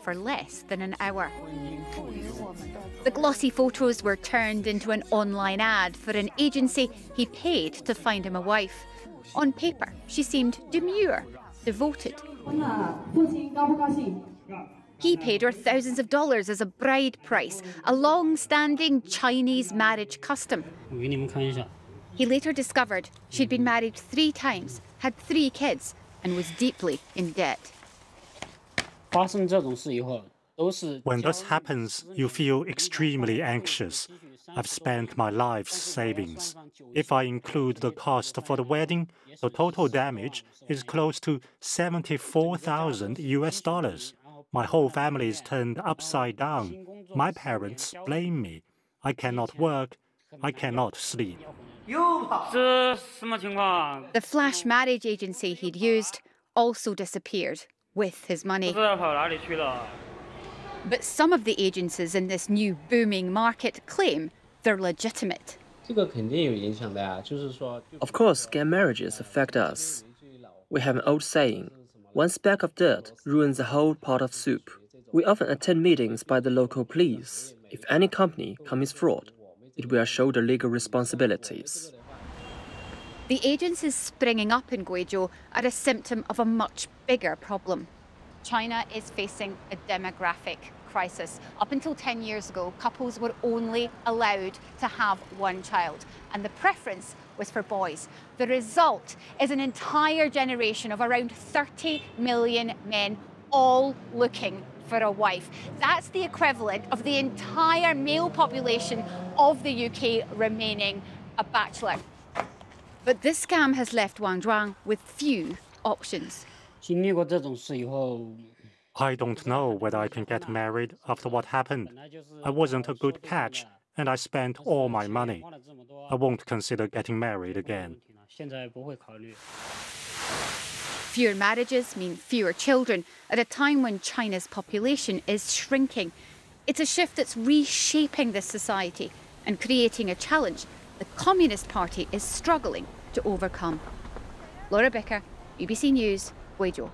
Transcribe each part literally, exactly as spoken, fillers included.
for less than an hour. The glossy photos were turned into an online ad for an agency he paid to find him a wife. On paper, she seemed demure, devoted. He paid her thousands of dollars as a bride price, a long-standing Chinese marriage custom. He later discovered she'd been married three times, had three kids, and was deeply in debt. When this happens, you feel extremely anxious. I've spent my life's savings. If I include the cost for the wedding, the total damage is close to seventy-four thousand U S dollars. My whole family is turned upside down. My parents blame me. I cannot work. I cannot sleep. The flash marriage agency he'd used also disappeared with his money. But some of the agencies in this new booming market claim they're legitimate. Of course, gay marriages affect us. We have an old saying, one speck of dirt ruins the whole pot of soup. We often attend meetings by the local police. If any company commits fraud, it will shoulder legal responsibilities. The agencies springing up in Guizhou are a symptom of a much bigger problem. China is facing a demographic crisis. Up until ten years ago, couples were only allowed to have one child, and the preference was for boys. The result is an entire generation of around thirty million men all looking for a wife. That's the equivalent of the entire male population of the U K remaining a bachelor. But this scam has left Wang Zhuang with few options. I don't know whether I can get married after what happened. I wasn't a good catch, and I spent all my money. I won't consider getting married again. Fewer marriages mean fewer children at a time when China's population is shrinking. It's a shift that's reshaping this society and creating a challenge the Communist Party is struggling to overcome. Laura Bicker, B B C News, Guizhou.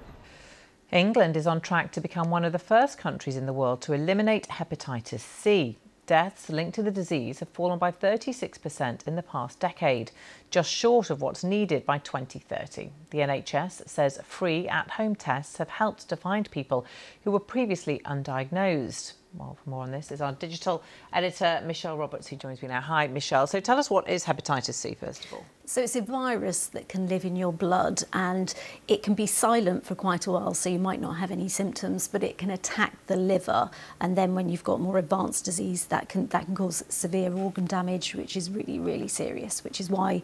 England is on track to become one of the first countries in the world to eliminate hepatitis C. Deaths linked to the disease have fallen by thirty-six percent in the past decade, just short of what's needed by twenty thirty. The N H S says free at-home tests have helped to find people who were previously undiagnosed. Well, for more on this is our digital editor, Michelle Roberts, who joins me now. Hi, Michelle. So tell us, what is hepatitis C, first of all? So it's a virus that can live in your blood, and it can be silent for quite a while, so you might not have any symptoms, but it can attack the liver. And then when you've got more advanced disease, that can, that can cause severe organ damage, which is really, really serious, which is why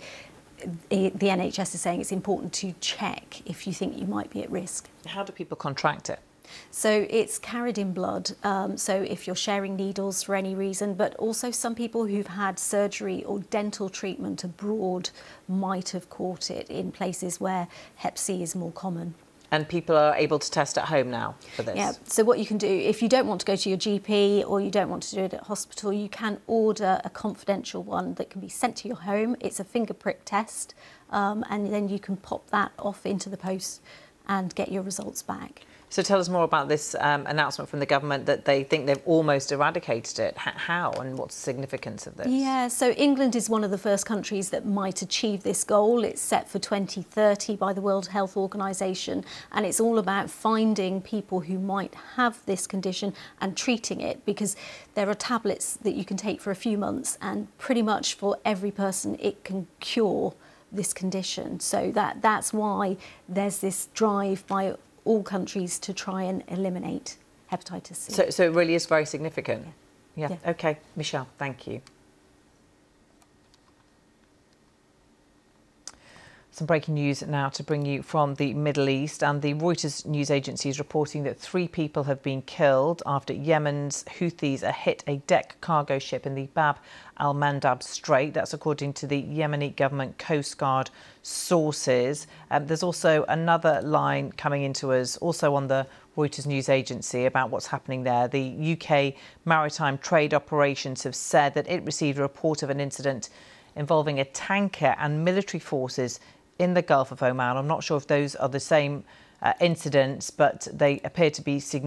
the N H S is saying it's important to check if you think you might be at risk. How do people contract it? So it's carried in blood, um, so if you're sharing needles for any reason, but also some people who've had surgery or dental treatment abroad might have caught it in places where hep C is more common. And people are able to test at home now for this? Yeah, so what you can do, if you don't want to go to your G P or you don't want to do it at hospital, you can order a confidential one that can be sent to your home. It's a finger prick test, um, and then you can pop that off into the post and get your results back. So tell us more about this um, announcement from the government that they think they've almost eradicated it. H how and what's the significance of this? Yeah, so England is one of the first countries that might achieve this goal. It's set for twenty thirty by the World Health Organization, and it's all about finding people who might have this condition and treating it, because there are tablets that you can take for a few months, and pretty much for every person it can cure this condition. So that that's why there's this drive by all countries to try and eliminate hepatitis C. So, so it really is very significant? Yeah. Yeah. OK. Michelle, thank you. Some breaking news now to bring you from the Middle East, and the Reuters news agency is reporting that three people have been killed after Yemen's Houthis hit a deck cargo ship in the Bab al-Mandab Strait. That's according to the Yemeni government Coast Guard sources. Um, there's also another line coming into us, also on the Reuters news agency, about what's happening there. The U K Maritime Trade Operations have said that it received a report of an incident involving a tanker and military forces in the Gulf of Oman. I'm not sure if those are the same uh, incidents, but they appear to be significant.